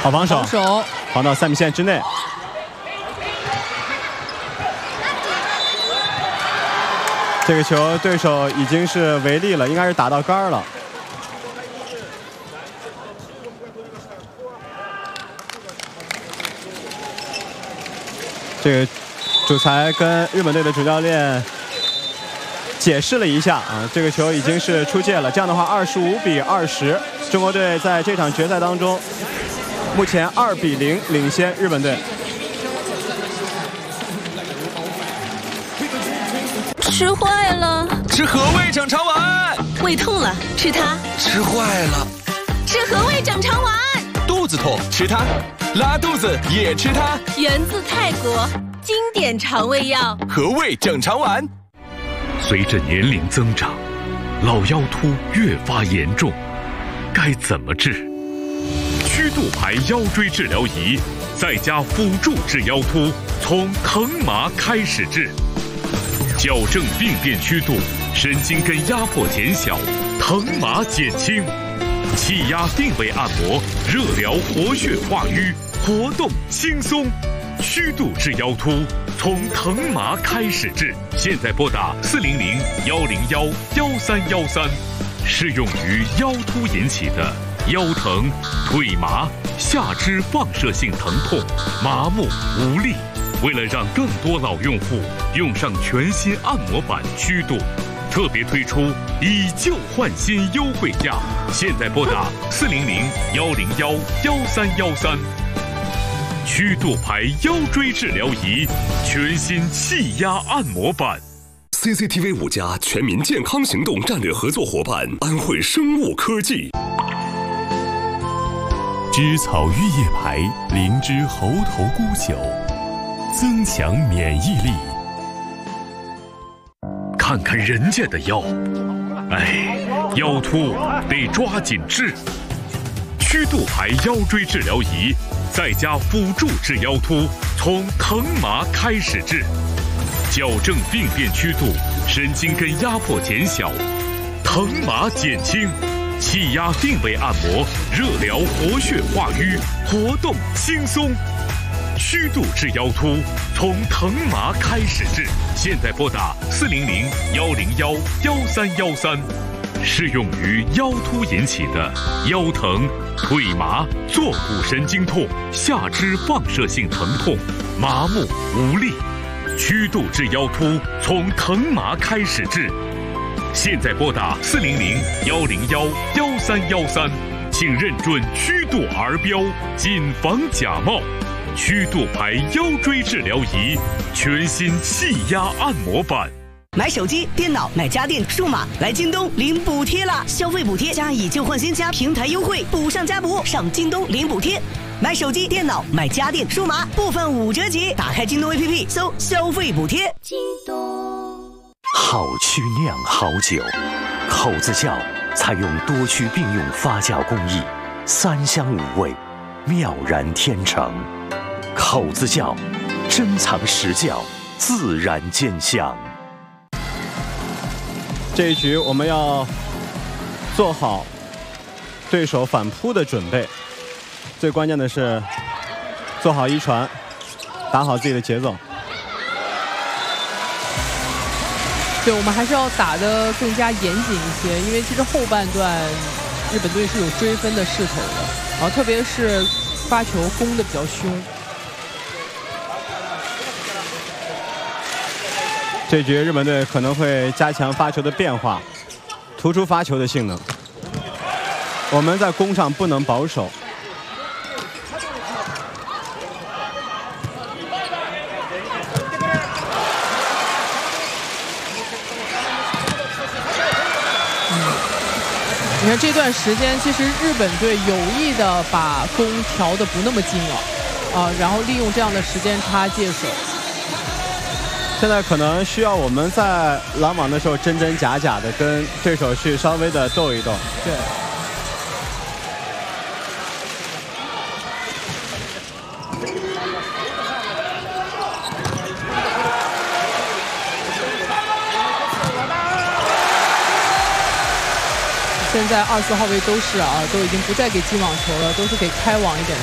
好防守，防到3米线之内。这个球对手已经是违例了，应该是打到杆了。这个主裁跟日本队的主教练解释了一下啊，这个球已经是出界了。这样的话，25比20，中国队在这场决赛当中，目前2比0领先日本队。 吃坏了， 吃和味整肠丸。 胃痛了，吃它。 吃坏了， 吃和味整肠丸。 肚子痛，吃它。拉肚子也吃它。 源自泰国，经典肠胃药和味整肠丸。 随着年龄增长，老腰突越发严重，该怎么治？曲度牌腰椎治疗仪，在家辅助治腰突，从疼麻开始治。矫正病变曲度，神经根压迫减小，疼麻减轻。气压定位按摩，热疗活血化瘀，活动轻松。曲度治腰突，从疼麻开始治。现在拨打400-101-1313，适用于腰突引起的腰疼、腿麻、下肢放射性疼痛、麻木无力。为了让更多老用户用上全新按摩板曲度，特别推出以旧换新优惠价。现在拨打400-101-1313。曲度牌腰椎治疗仪，全新气压按摩板。 CCTV 5家全民健康行动战略合作伙伴安慧生物科技。 芝草玉叶牌灵芝猴头菇酒，增强免疫力。 看看人家的腰，哎，腰突得抓紧治。曲度牌腰椎治疗仪，在家辅助治腰突，从疼麻开始治。矫正病变曲度，神经根压迫减小，疼麻减轻。气压定位按摩，热疗活血化瘀，活动轻松。曲度治腰突，从疼麻开始治。现在拨打400-101-1313，适用于腰突引起的腰疼、腿麻、坐骨神经痛、下肢放射性疼痛、麻木无力。曲度治腰突，从疼麻开始治。现在拨打400-101-1313，请认准曲度儿标，谨防假冒。曲度牌腰椎治疗仪，全新气压按摩板。 买手机、电脑、买家电、数码，来京东领补贴啦！消费补贴加以旧换新加平台优惠，补上加补，上京东领补贴。买手机、电脑、买家电、数码，部分5折起。打开京东 APP， 搜消费补贴。 京东。 好曲酿好酒，口子窖采用多曲并用发酵工艺，3香5味，妙然天成。口子窖，珍藏实窖，自然见香。 这一局我们要做好对手反扑的准备，最关键的是做好一传，打好自己的节奏。 对，我们还是要打得更加严谨一些，因为其实后半段日本队是有追分的势头的，然后特别是发球攻得比较凶。 这局日本队可能会加强发球的变化，突出发球的性能。我们在攻上不能保守。 你看这段时间，其实日本队有意的把攻调得不那么近了，然后利用这样的时间差接手。 现在可能需要我们在拦网的时候真真假假的跟对手去稍微的斗一斗。 对。现在2、4号位都是都已经不再给进网球了，都是给开网一点的